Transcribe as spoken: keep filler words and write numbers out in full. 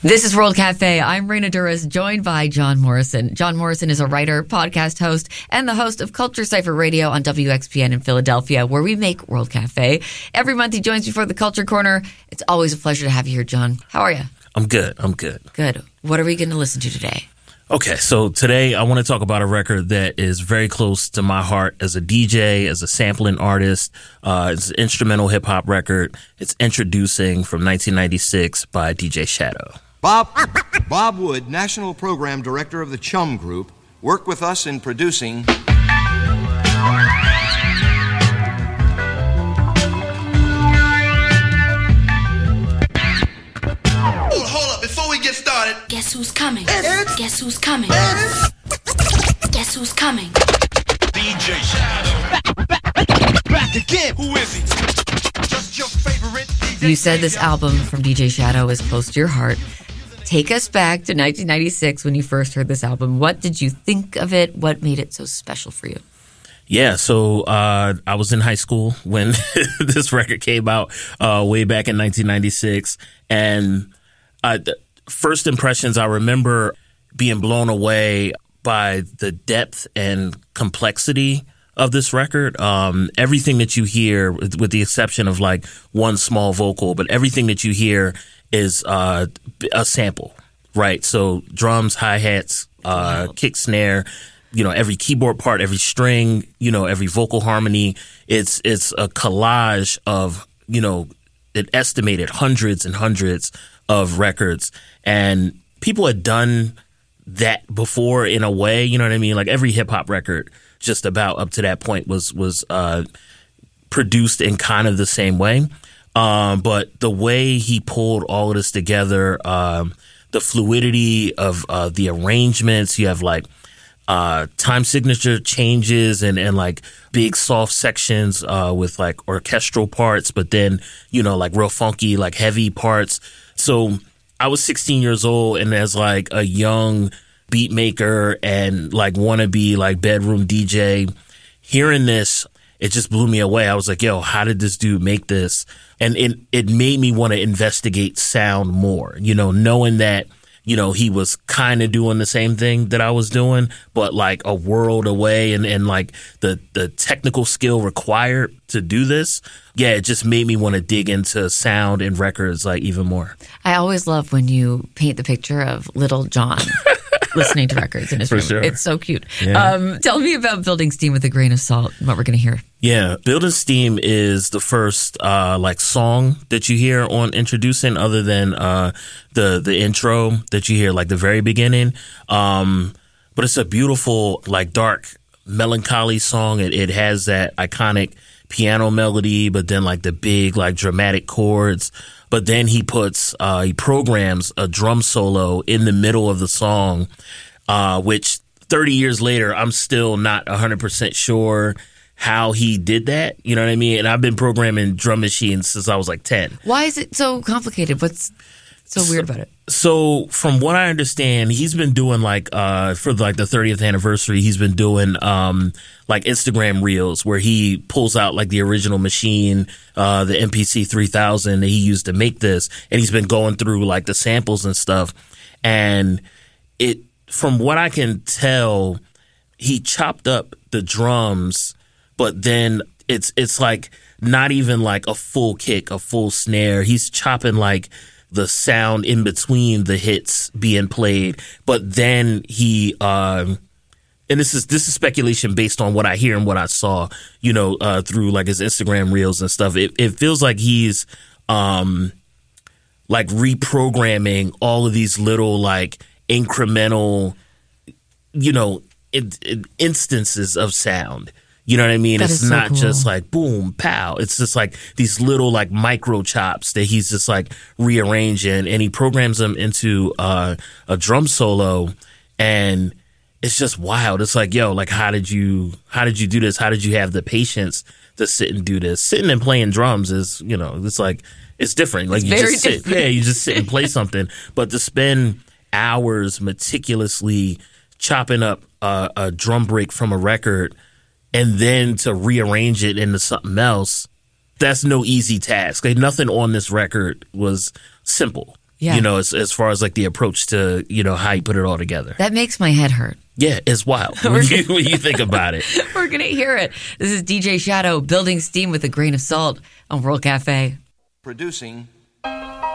This is World Cafe. I'm Raina Duras, joined by John Morrison. John Morrison is a writer, podcast host, and the host of Culture Cypher Radio on W X P N in Philadelphia, where we make World Cafe. Every month he joins me for the Culture Corner. It's always a pleasure to have you here, John. How are you? I'm good. I'm good. Good. What are we going to listen to today? Okay, so today I want to talk about a record that is very close to my heart as a D J, as a sampling artist. Uh, it's an instrumental hip-hop record. It's Introducing from nineteen ninety-six by D J Shadow. Bob Bob Wood, National Program Director of the Chum Group, worked with us in producing... Oh, hold up, before we get started... Guess who's coming? It's, Guess who's coming? It's, Guess who's coming? D J Shadow. Back, back, back, back again. Who is he? Just your favorite D J. You said this album from D J Shadow is close to your heart. Take us back to nineteen ninety-six when you first heard this album. What did you think of it? What made it so special for you? Yeah, so uh, I was in high school when this record came out uh, way back in nineteen ninety-six. And uh, the first impressions, I remember being blown away by the depth and complexity of this record. Um, everything that you hear, with the exception of like one small vocal, but everything that you hear is uh, a sample, right? So drums, hi-hats, uh, wow. kick, snare, you know, every keyboard part, every string, you know, every vocal harmony. It's it's a collage of, you know, it estimated hundreds and hundreds of records. And people had done that before in a way, you know what I mean? Like every hip-hop record just about up to that point was, was uh, produced in kind of the same way. Um, but the way he pulled all of this together, um, the fluidity of uh, the arrangements, you have like uh, time signature changes and, and like big soft sections uh, with like orchestral parts, but then, you know, like real funky, like heavy parts. So I was sixteen years old, and as like a young beat maker and like wannabe like bedroom D J, hearing this, it just blew me away. I was like, yo, how did this dude make this? And it, it made me want to investigate sound more, you know, knowing that, you know, he was kind of doing the same thing that I was doing, but like a world away, and, and like the, the technical skill required to do this. Yeah, it just made me want to dig into sound and records like even more. I always love when you paint the picture of little John listening to records in his For room. sure. It's so cute. Yeah. Um, tell me about Building Steam with a Grain of Salt and what we're going to hear. Yeah, Building Steam is the first uh, like song that you hear on Introducing, other than uh, the the intro that you hear like the very beginning. Um, but it's a beautiful, like dark, melancholy song. It, it has that iconic piano melody, but then like the big, like dramatic chords. But then he puts, uh, he programs a drum solo in the middle of the song, uh, which thirty years later, I'm still not one hundred percent sure how he did that. You know what I mean? And I've been programming drum machines since I was like ten. Why is it so complicated? What's so weird about it? So from what I understand, he's been doing like, uh, for like the thirtieth anniversary, he's been doing, um, like Instagram reels where he pulls out like the original machine, uh, the M P C three thousand that he used to make this. And he's been going through like the samples and stuff. And it, from what I can tell, he chopped up the drums, but then it's, it's like not even like a full kick, a full snare. He's chopping like the sound in between the hits being played, but then he, um, and this is this is speculation based on what I hear and what I saw, you know, uh, through like his Instagram reels and stuff. It, it feels like he's um, like reprogramming all of these little like incremental, you know, in, in instances of sound. You know what I mean? That It's is so not cool. just like boom, pow. It's just like these little like micro chops that he's just like rearranging, and he programs them into uh, a drum solo, and it's just wild. It's like, yo, like how did you how did you do this? How did you have the patience to sit and do this? Sitting and playing drums is, you know, it's like it's different. Like It's you very just sit, different. yeah, you just sit and play something, but to spend hours meticulously chopping up uh, a drum break from a record and then to rearrange it into something else, that's no easy task. Like, nothing on this record was simple. Yeah. You know, as as far as like the approach to, you know, how you put it all together. That makes my head hurt. Yeah, it's wild when you, when you think about it. We're going to hear it. This is D J Shadow, Building Steam with a Grain of Salt on World Cafe. Producing